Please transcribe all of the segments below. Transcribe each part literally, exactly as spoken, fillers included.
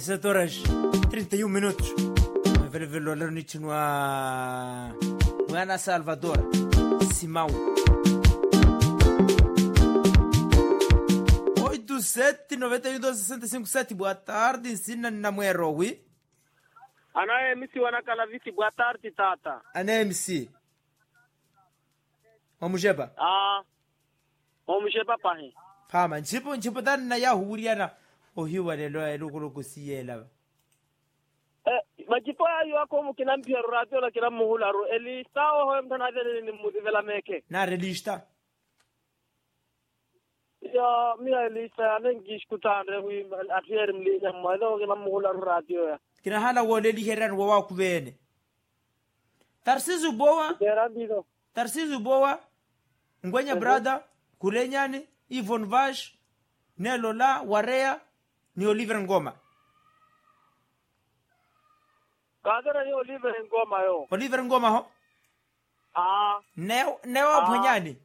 dezessete horas trinta e um minutos. Vai ver o Lernicho no Ana Salvador Simão. oito sete nove um dois seis cinco sete. Boa tarde, ensina na Muerowi. Ana M C wanakala viti. Boa tarde, tata. Ana M C. Omujeba. Ah. Omujeba pahi. Pama nchipo nchipo dani na ya huriana. Ohiwa lelo eloko siyela. Eh, majipo ayo ako mukina mpia radio la kila muhula ro eli sao ho mtana dele ni mudivela meke. Na relista. Ya mi elista nengish kutande wi atier mlinya mwado kila muhula ro radio ya. Kina hala wole liheran wawa kubene. Tarsizu bowa. Gerandido. Tarsizu bowa. Ngwenya brada. Kulenyani. Yvonne Vash. Nelola. Warea. Ni Oliver Ngoma. Kadera ni Oliver Ngoma yo. Oliver Ngoma ho? Ah. Neo Neo Ponyani.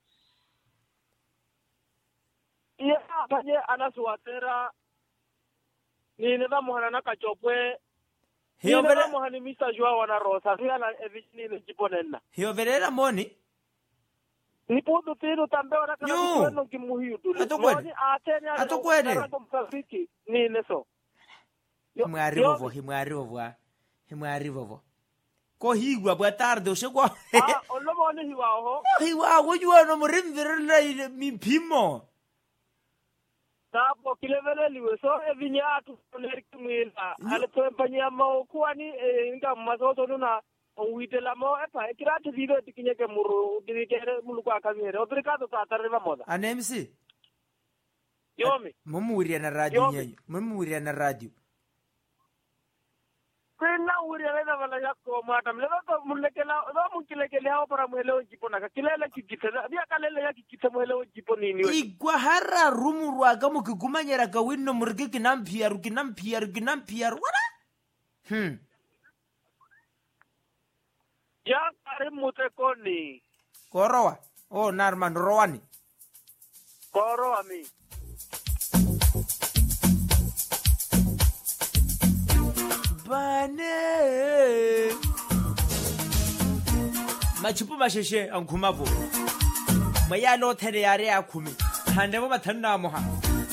Iya panye anasuatera. Ni neba mohana na kachopwe. Hiyo vele neba mohani misa jua wana rosa. Hiyo na evishini ni jiponena. Hiyo vele la moni. Ni pudu tiru tambe wana kana kuweno kimuhiu tuli. Atokwene. Atokwene. Ni neso. Himwari vovo, himwari vovo. Himwari vovo. Ko higwa boa tarde, ushegwa. Ah, olomo ni hiwa ho. Hiwa, wajua no murimvirila mipimo. Tapo kilevele liwe so evinya atu neriki mwila. Alitoe panya mo kuani inga masoso nuna uite la mo epa ekiratu video tikinyeke muru dirikere mulukwa kamere. Obrigado tatareva moda. Ana M C. Yomi. Mumuria na radio nyenyo. Mumuria na radio. Kwena uria lena wala yako mata mleva ko mulekela do mukilekele hapo para mweleo jipona ka kilele kikite dia kalele ya kikite mweleo jiponi ni we igwa hara rumu rwaga mukigumanyera ka winno murgi kinampia rukinampia rukinampia wala hmm ya kare mutekoni korowa oh narman rowani korowa mi bane machipu masheshe ankumavo mayalo tere yare akumi hande bo mathanna moha